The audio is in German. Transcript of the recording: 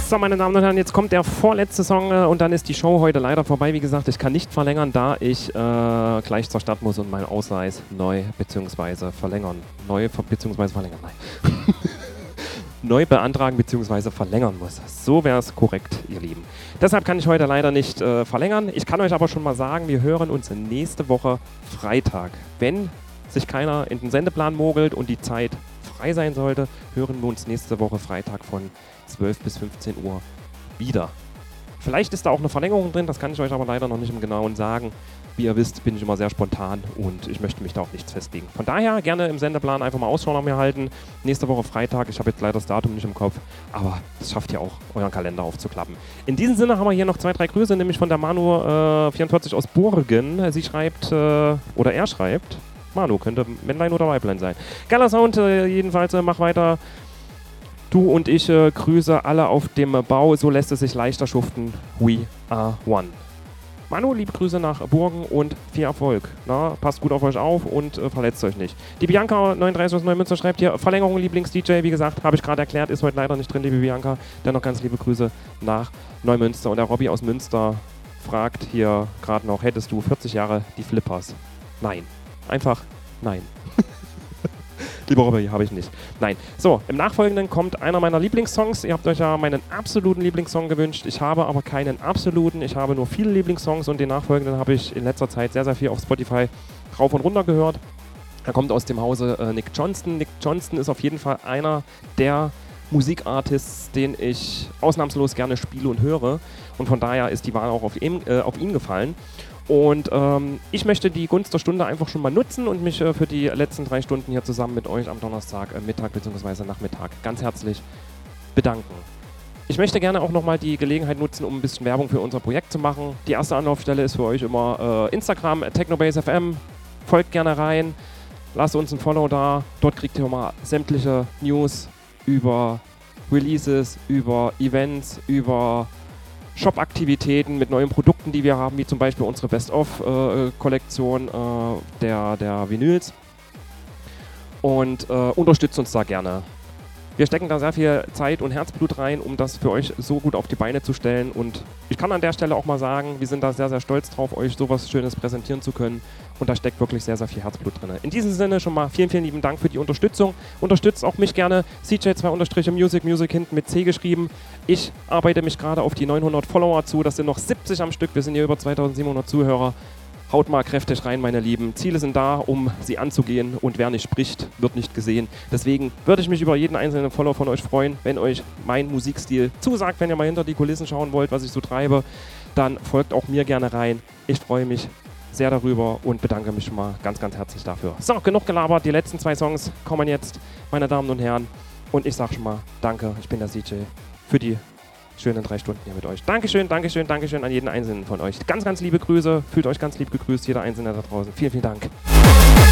So, meine Damen und Herren, jetzt kommt der vorletzte Song und dann ist die Show heute leider vorbei. Wie gesagt, ich kann nicht verlängern, da ich gleich zur Stadt muss und meinen Ausweis neu bzw. verlängern. Neu bzw. verlängern, nein. Neu beantragen bzw. verlängern muss. So wäre es korrekt, ihr Lieben. Deshalb kann ich heute leider nicht verlängern. Ich kann euch aber schon mal sagen, wir hören uns nächste Woche Freitag. Wenn sich keiner in den Sendeplan mogelt und die Zeit frei sein sollte, hören wir uns nächste Woche Freitag von 12 bis 15 Uhr wieder. Vielleicht ist da auch eine Verlängerung drin, das kann ich euch aber leider noch nicht im Genauen sagen. Wie ihr wisst, bin ich immer sehr spontan und ich möchte mich da auf nichts festlegen. Von daher gerne im Sendeplan einfach mal Ausschau nach mir halten. Nächste Woche Freitag, ich habe jetzt leider das Datum nicht im Kopf, aber das schafft ihr auch, euren Kalender aufzuklappen. In diesem Sinne haben wir hier noch 2, 3 Grüße, nämlich von der Manu44 aus Burgen. Sie schreibt, oder er schreibt, Manu, könnte Männlein oder Weiblein sein. Geiler Sound, jedenfalls, mach weiter. Du und ich grüße alle auf dem Bau, so lässt es sich leichter schuften. We are one. Manu, liebe Grüße nach Burgen und viel Erfolg. Na, passt gut auf euch auf und verletzt euch nicht. Die Bianca 39 aus Neumünster schreibt hier, Verlängerung Lieblings-DJ, wie gesagt, habe ich gerade erklärt, ist heute leider nicht drin, liebe Bianca. Dennoch ganz liebe Grüße nach Neumünster. Und der Robby aus Münster fragt hier gerade noch, hättest du 40 Jahre die Flippers? Nein. Einfach nein. Lieber Robby, habe ich nicht. Nein. So, im Nachfolgenden kommt einer meiner Lieblingssongs. Ihr habt euch ja meinen absoluten Lieblingssong gewünscht. Ich habe aber keinen absoluten. Ich habe nur viele Lieblingssongs und den nachfolgenden habe ich in letzter Zeit sehr, sehr viel auf Spotify rauf und runter gehört. Er kommt aus dem Hause Nick Johnston. Nick Johnston ist auf jeden Fall einer der Musikartists, den ich ausnahmslos gerne spiele und höre. Und von daher ist die Wahl auch auf ihn gefallen. Und ich möchte die Gunst der Stunde einfach schon mal nutzen und mich für die letzten 3 Stunden hier zusammen mit euch am Donnerstag Mittag bzw. Nachmittag ganz herzlich bedanken. Ich möchte gerne auch nochmal die Gelegenheit nutzen, um ein bisschen Werbung für unser Projekt zu machen. Die erste Anlaufstelle ist für euch immer Instagram, TechnoBaseFM. Folgt gerne rein, lasst uns ein Follow da. Dort kriegt ihr immer sämtliche News über Releases, über Events, über Shop-Aktivitäten mit neuen Produkten, die wir haben, wie zum Beispiel unsere Best-of-Kollektion der Vinyls. Und unterstützt uns da gerne. Wir stecken da sehr viel Zeit und Herzblut rein, um das für euch so gut auf die Beine zu stellen. Und ich kann an der Stelle auch mal sagen, wir sind da sehr, sehr stolz drauf, euch sowas Schönes präsentieren zu können. Und da steckt wirklich sehr, sehr viel Herzblut drin. In diesem Sinne schon mal vielen, vielen lieben Dank für die Unterstützung. Unterstützt auch mich gerne. CJ2_Music, Music hinten mit C geschrieben. Ich arbeite mich gerade auf die 900 Follower zu. Das sind noch 70 am Stück. Wir sind hier über 2700 Zuhörer. Haut mal kräftig rein, meine Lieben. Ziele sind da, um sie anzugehen und wer nicht spricht, wird nicht gesehen. Deswegen würde ich mich über jeden einzelnen Follower von euch freuen, wenn euch mein Musikstil zusagt. Wenn ihr mal hinter die Kulissen schauen wollt, was ich so treibe, dann folgt auch mir gerne rein. Ich freue mich sehr darüber und bedanke mich schon mal ganz, ganz herzlich dafür. So, genug gelabert. Die letzten 2 Songs kommen jetzt, meine Damen und Herren. Und ich sage schon mal danke, ich bin der CJ, für die schönen 3 Stunden hier mit euch. Dankeschön, Dankeschön, Dankeschön an jeden Einzelnen von euch. Ganz, ganz liebe Grüße. Fühlt euch ganz lieb gegrüßt, jeder Einzelne da draußen. Vielen, vielen Dank.